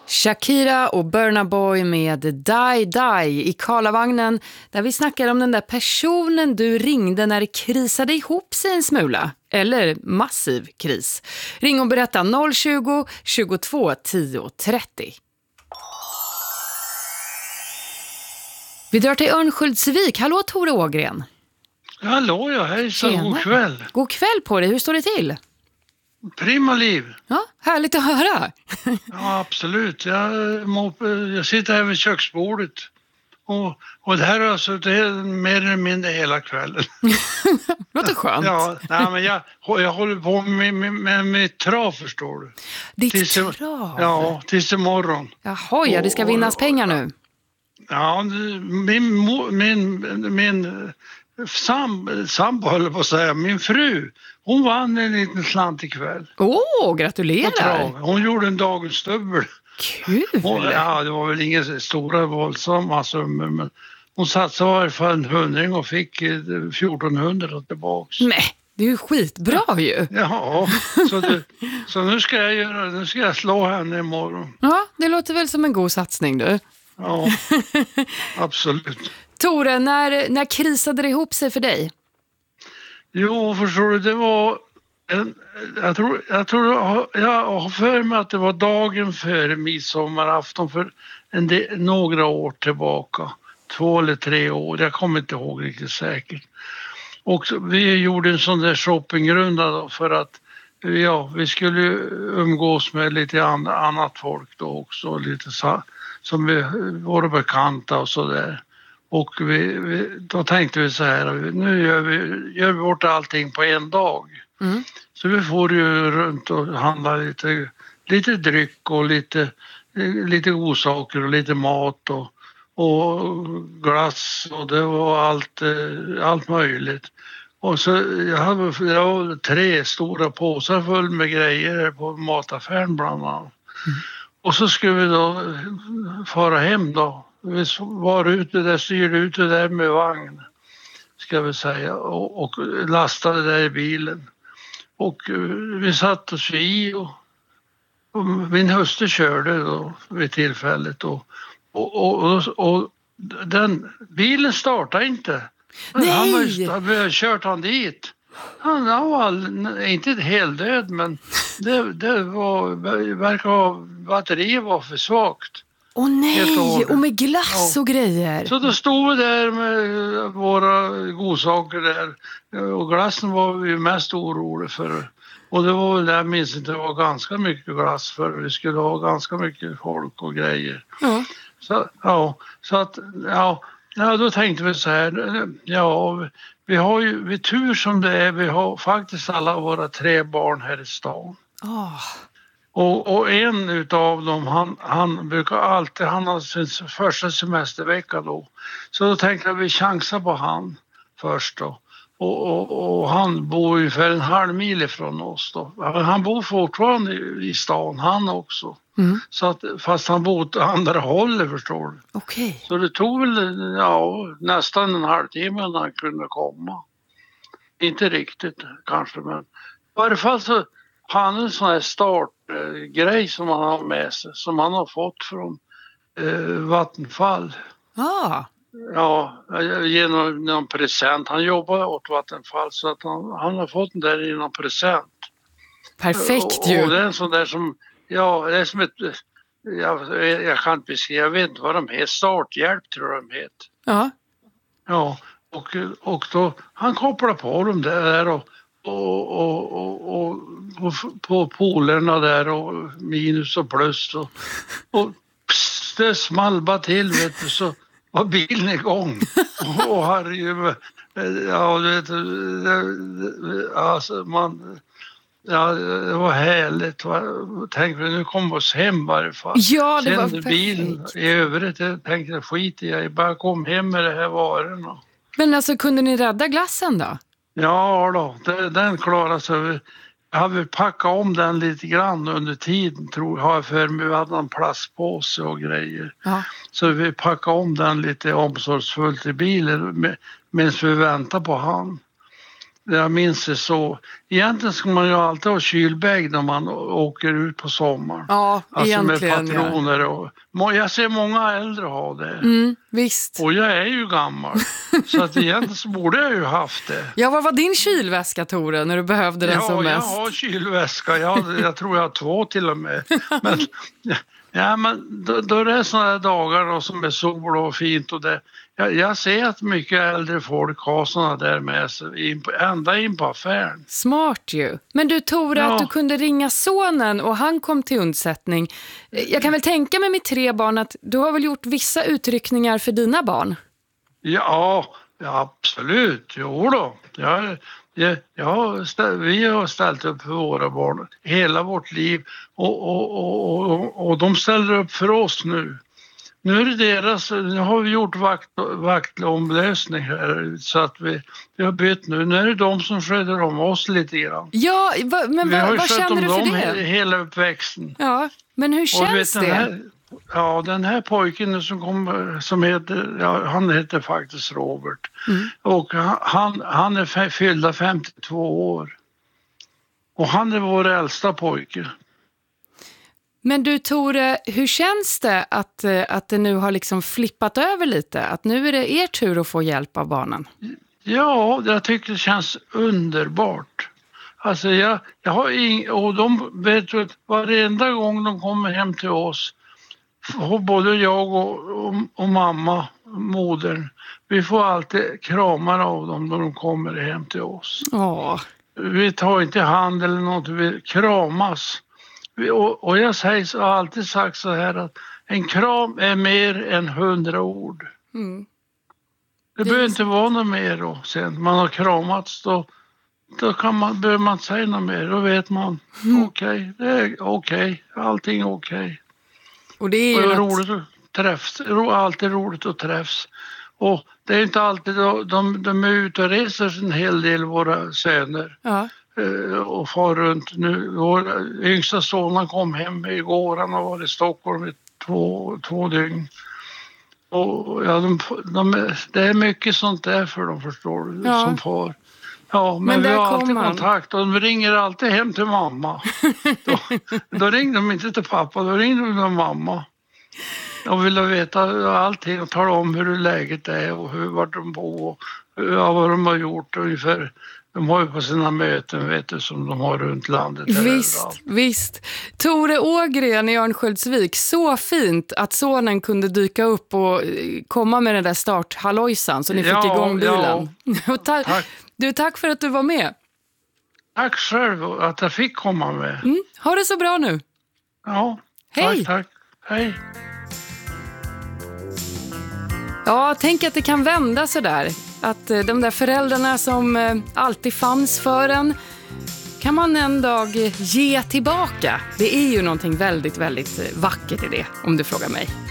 Shakira och Burna Boy med Die Die i Karlavagnen, där vi snackar om den där personen du ringde när det krisade ihop sig en smula. Eller massiv kris. Ring och berätta 020 22 10 30. Vi drar till Örnsköldsvik. Hallå Tore Ågren. Hallå, ja, hejsan, god kväll. God kväll på dig, hur står det till? Prima liv. Ja, härligt att höra. Ja, absolut. Jag sitter här vid köksbordet. Och det här har alltså det är mer eller mindre hela kvällen. Låter skönt. Ja, nej, men jag håller på med mitt trav, förstår du. Ditt trav? Ja, tills imorgon. Jaha, ja, det ska vinnas pengar nu. Ja, min sambo, höll på att säga, min fru, hon vann en liten slant ikväll. Gratulerar! Hon gjorde en dagens dubbel. Kul! Ja, det var väl inga stora våldsamma summor, men hon satsade i alla fall en 100 och fick 1400 tillbaks. Nej, det är ju skitbra ju. Ja, så nu ska jag slå henne imorgon. Ja, det låter väl som en god satsning du. Ja, absolut. Tore, när krisade det ihop sig för dig? Jo, förstår du, det var jag har för mig att det var dagen före midsommarafton för några år tillbaka. 2 eller 3 år, jag kommer inte ihåg riktigt säkert. Och vi gjorde en sån där shoppingrunda då för att vi skulle umgås med lite annat folk då också, lite som vi var bekanta och så där. Och då tänkte vi så här, nu gör vi bort allting på en dag. Mm. Så vi får ju runt och handla lite dryck och lite godsaker och lite mat och glass och det var allt möjligt. Och så jag hade 3 stora påsar full med grejer på mataffären bland annat. Mm. Och så skulle vi då fara hem då. Vi styrde ut det där med vagn, ska vi säga, och lastade där i bilen. Och vi satt oss i och min hustru körde då vid tillfället och den bilen startade inte. Nej! Han hade kört han dit. Han var inte helt död, men batteriet var för svagt. Åh nej, och med glass och grejer. Så då stod vi där med våra godsaker där och glassen var vi mest oroliga för. Och det var väl där, jag minns inte, det var ganska mycket glass för vi skulle ha ganska mycket folk och grejer. Ja. Då tänkte vi så här, vi har ju tur som det är, vi har faktiskt alla våra 3 barn här i stan. Och en utav dem, han brukar alltid, han har sin första semestervecka då. Så då tänkte jag vi chansar på han först då. Och han bor ungefär en halv mil ifrån oss då. Han bor fortfarande i stan, han också. Mm. Så att, fast han bor åt andra hållet, förstår du. Okay. Så det tog väl nästan en halvtimme när han kunde komma. Inte riktigt kanske, men i varje fall så han en sån här startgrej som han har med sig, som han har fått från Vattenfall. Ja, genom någon present. Han jobbar åt Vattenfall så att han har fått den där i någon present. Perfekt ju. Och det är en sån där som, det är som ett, jag kan inte beskriva, jag vet inte vad de heter, starthjälp tror jag de heter. Ja. Ja, och då, han kopplar på dem där och på polerna där och minus och plus och det small bara till, vet du, så var bilen igång. Och herregud, det var härligt. Tänkte nu kommer oss hem i varje fall. Ja, det var perfekt. Bilen i övrigt, jag tänkte skit i, jag bara kom hem med det här varorna. Men alltså, kunde ni rädda glassen då? Ja då, den klarade sig. Jag hade packat om den lite grann under tiden, har jag för mig. Vi hade en plastpåse och grejer. Ja. Så vi packade om den lite omsorgsfullt i bilen medan vi väntade på han. Jag minns det så. Egentligen ska man ju alltid ha kylbägg när man åker ut på sommaren. Ja, alltså egentligen. Med patroner och... Jag ser många äldre ha det. Visst. Och jag är ju gammal. Så att egentligen så borde jag ju haft det. Ja, vad var din kylväska, Tore, när du behövde den som mest? Ja, jag har kylväska. Jag tror jag har 2 till och med. Men, men då är det sådana här dagar då, som är sol och fint. Och det, jag ser att mycket äldre folk har sådana där med sig ända in på affären. Smart ju. Men du, Tore, att du kunde ringa sonen och han kom till undsättning. Jag kan väl tänka med 3 barn att du har väl gjort vissa utryckningar för dina barn? Ja, absolut. Jo då. Vi har ställt upp för våra barn hela vårt liv och de ställer upp för oss nu. Nu är det deras, nu har vi gjort vaktomlösning här så att vi har bytt nu. Nu är det de som sköter om oss lite grann. Ja, men vad känner du för det? Hela uppväxten. Ja, men hur känns det? Den här pojken som heter, han heter faktiskt Robert. Och han är fyllda 52 år. Och han är vår äldsta pojke. Men du, Tore, hur känns det att det nu har liksom flippat över lite? Att nu är det er tur att få hjälp av barnen? Ja, jag tycker det känns underbart. Alltså jag har och de vet att varenda gång de kommer hem till oss, både jag och mamma, modern, vi får alltid kramar av dem när de kommer hem till oss. Åh. Vi tar inte hand eller något, vi kramas. Och jag har alltid sagt så här att en kram är mer än 100 ord. Det behöver inte vara något mer då. Sen man har kramats då behöver man inte säga något mer. Då vet man, okej, det är okej, allting är okej. Och det är ju roligt att träffas. Alltid roligt att träffas. Och det är inte alltid de är ute och reser en hel del, våra söner. Ja. Och far runt nu. Vår yngsta son kom hem igår. Han har varit i Stockholm i två dygn. Och det är mycket sånt där för dem, förstår du, som far. Ja, men vi har alltid kontakt och de ringer alltid hem till mamma. Då ringer de inte till pappa, då ringer de till mamma. De vill veta allting och tala om hur läget är och vart de bor och vad de har gjort ungefär. De har ju på sina möten, vet du, som de har runt landet. Visst. Tore Ågren i Örnsköldsvik, så fint att sonen kunde dyka upp och komma med den där starthallojsan så ni fick igång bilen. Ja. Tack. Tack för att du var med. Tack själv att jag fick komma med. Ha det så bra nu. Ja, hej. Tack. Hej. Ja, tänk att det kan vända så där. Att de där föräldrarna som alltid fanns för en kan man en dag ge tillbaka. Det är ju någonting väldigt, väldigt vackert i det, om du frågar mig.